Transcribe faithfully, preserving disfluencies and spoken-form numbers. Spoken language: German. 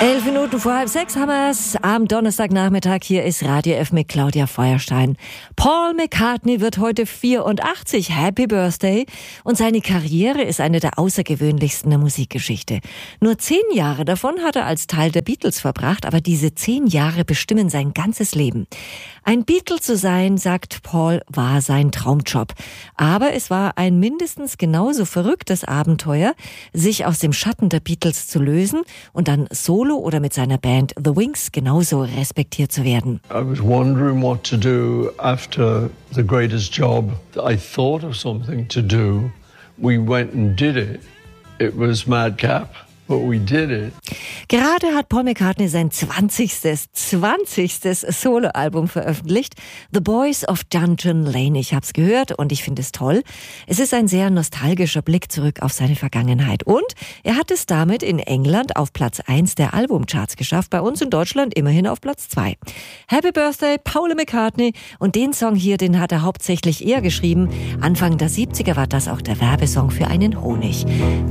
Elf Minuten vor halb sechs haben wir es am Donnerstagnachmittag. Hier ist Radio F mit Claudia Feuerstein. Paul McCartney wird heute vierundachtzig. Happy Birthday. Und seine Karriere ist eine der außergewöhnlichsten der Musikgeschichte. Nur zehn Jahre davon hat er als Teil der Beatles verbracht, aber diese zehn Jahre bestimmen sein ganzes Leben. Ein Beatle zu sein, sagt Paul, war sein Traumjob. Aber es war ein mindestens genauso verrücktes Abenteuer, sich aus dem Schatten der Beatles zu lösen und dann solo oder mit seiner Band The Wings genauso respektiert zu werden. I was wondering what to do after the greatest job. I thought of something to do. We went and did it. It was madcap. But we did it. Gerade hat Paul McCartney sein zwanzigstes Soloalbum veröffentlicht, The Boys of Dungeon Lane. Ich hab's gehört und ich finde es toll. Es ist ein sehr nostalgischer Blick zurück auf seine Vergangenheit. Und er hat es damit in England auf Platz eins der Albumcharts geschafft, bei uns in Deutschland immerhin auf Platz zwei. Happy Birthday, Paul McCartney. Und den Song hier, den hat er hauptsächlich er geschrieben. Anfang der siebziger war das auch der Werbesong für einen Honig.